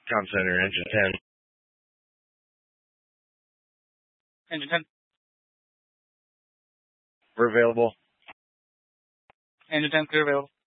Comm Center, Engine 10. Engine 10. We're available. Engine 10, clear available.